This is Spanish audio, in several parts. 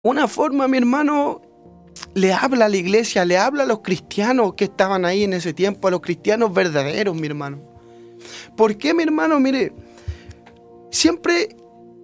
una forma, mi hermano, le habla a la iglesia, le habla a los cristianos que estaban ahí en ese tiempo, a los cristianos verdaderos, mi hermano. ¿Por qué, mi hermano? Mire, siempre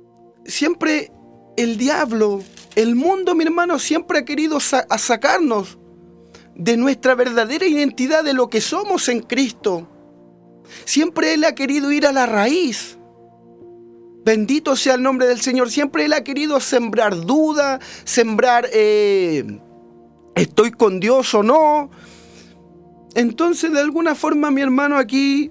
el diablo, el mundo, mi hermano, siempre ha querido sacarnos de nuestra verdadera identidad, de lo que somos en Cristo. Siempre Él ha querido ir a la raíz. Bendito sea el nombre del Señor. Siempre Él ha querido sembrar duda, sembrar ¿estoy con Dios o no? Entonces, de alguna forma, mi hermano, aquí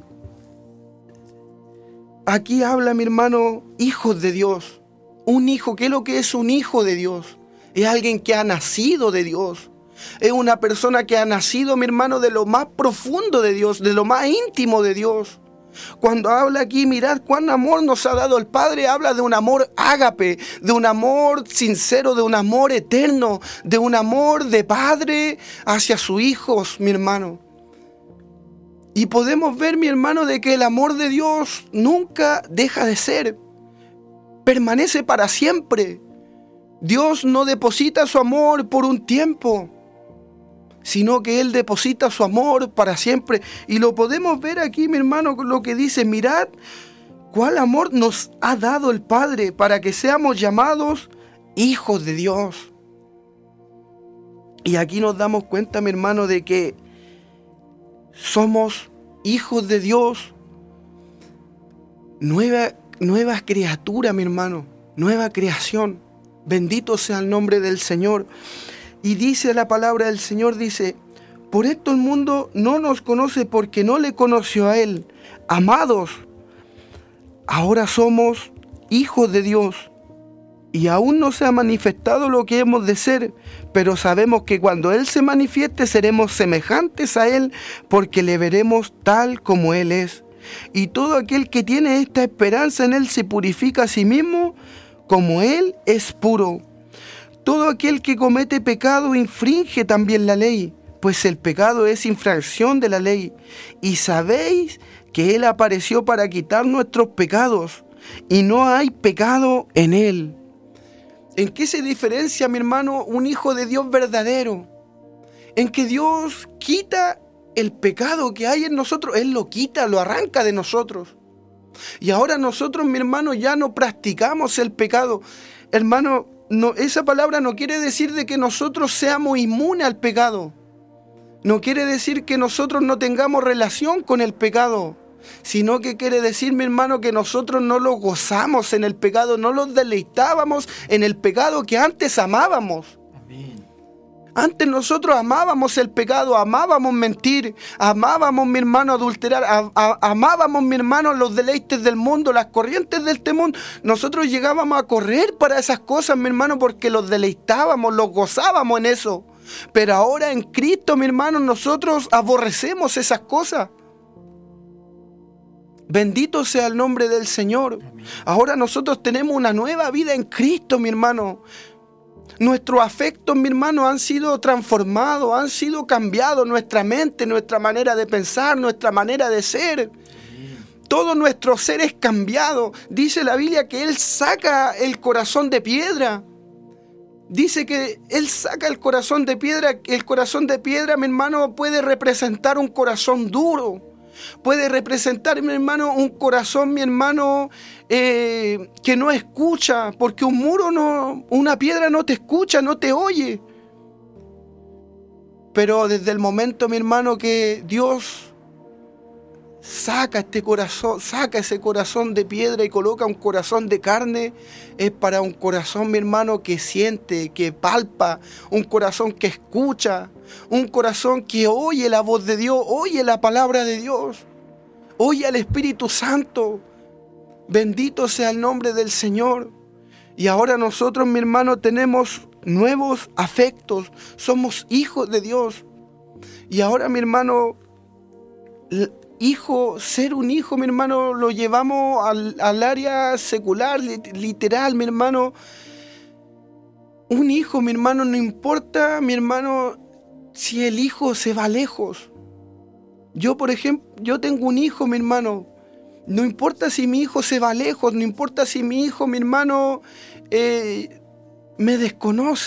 habla, mi hermano, hijos de Dios. Un hijo, ¿qué es lo que es un hijo de Dios? Es alguien que ha nacido de Dios. Es una persona que ha nacido, mi hermano, de lo más profundo de Dios, de lo más íntimo de Dios. Cuando habla aquí, mirad cuán amor nos ha dado el Padre, habla de un amor ágape, de un amor sincero, de un amor eterno, de un amor de padre hacia sus hijos, mi hermano. Y podemos ver, mi hermano, de que el amor de Dios nunca deja de ser, permanece para siempre. Dios no deposita su amor por un tiempo, sino que Él deposita su amor para siempre. Y lo podemos ver aquí, mi hermano, lo que dice: mirad cuál amor nos ha dado el Padre para que seamos llamados hijos de Dios. Y aquí nos damos cuenta, mi hermano, de que somos hijos de Dios, nueva criatura, mi hermano, nueva creación. Bendito sea el nombre del Señor. Y dice la palabra del Señor, dice: por esto el mundo no nos conoce, porque no le conoció a Él. Amados, ahora somos hijos de Dios, y aún no se ha manifestado lo que hemos de ser, pero sabemos que cuando Él se manifieste seremos semejantes a Él, porque le veremos tal como Él es. Y todo aquel que tiene esta esperanza en Él se purifica a sí mismo, como Él es puro. Todo aquel que comete pecado infringe también la ley, pues el pecado es infracción de la ley. Y sabéis que Él apareció para quitar nuestros pecados, y no hay pecado en Él. ¿En qué se diferencia, mi hermano, un hijo de Dios verdadero? En que Dios quita el pecado que hay en nosotros. Él lo quita, lo arranca de nosotros. Y ahora nosotros, mi hermano, ya no practicamos el pecado. Hermano, no, esa palabra no quiere decir de que nosotros seamos inmunes al pecado. No quiere decir que nosotros no tengamos relación con el pecado, sino que quiere decir, mi hermano, que nosotros no lo gozamos en el pecado, no lo deleitábamos en el pecado que antes amábamos. Amén. Antes nosotros amábamos el pecado, amábamos mentir, amábamos, mi hermano, adulterar, amábamos, mi hermano, los deleites del mundo, las corrientes de este mundo. Nosotros llegábamos a correr para esas cosas, mi hermano, porque los deleitábamos, los gozábamos en eso. Pero ahora en Cristo, mi hermano, nosotros aborrecemos esas cosas. Bendito sea el nombre del Señor. Amén. Ahora nosotros tenemos una nueva vida en Cristo, mi hermano. Nuestros afectos, mi hermano, han sido transformados, han sido cambiados. Nuestra mente, nuestra manera de pensar, nuestra manera de ser. Todo nuestro ser es cambiado. Dice la Biblia que Él saca el corazón de piedra. Dice que Él saca el corazón de piedra. El corazón de piedra, mi hermano, puede representar un corazón duro. Puede representar, mi hermano, un corazón, mi hermano, que no escucha, porque un muro una piedra no te escucha, no te oye. Pero desde el momento, mi hermano, que Dios saca este corazón, saca ese corazón de piedra y coloca un corazón de carne, es para un corazón, mi hermano, que siente, que palpa, un corazón que escucha, un corazón que oye la voz de Dios, oye la palabra de Dios, oye al Espíritu Santo. Bendito sea el nombre del Señor. Y ahora nosotros, mi hermano, tenemos nuevos afectos, somos hijos de Dios. Y ahora, mi hermano, ser un hijo, mi hermano, lo llevamos al área secular, literal, mi hermano. Un hijo, mi hermano, no importa, mi hermano, si el hijo se va lejos. Yo, por ejemplo, yo tengo un hijo, mi hermano. No importa si mi hijo se va lejos, no importa si mi hijo, mi hermano, me desconoce.